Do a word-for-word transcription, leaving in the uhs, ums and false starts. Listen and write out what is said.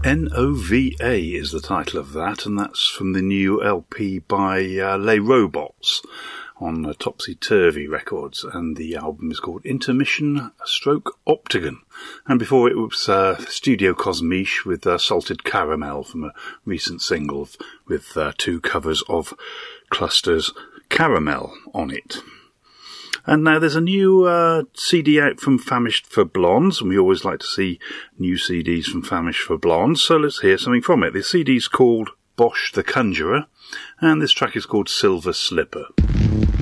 N O V A is the title of that, and that's from the new L P by uh, Les Robots on uh, Topsy Turvy Records, and the album is called Intermission Stroke Optigon. And before it was uh, Studio Cosmiche with uh, Salted Caramel from a recent single with uh, two covers of Cluster's Caramel on it. And now there's a new uh, C D out from Famished for Blondes, and we always like to see new C Ds from Famished for Blondes, so let's hear something from it. The C D's called Bosch the Conjurer, and this track is called Silver Slipper.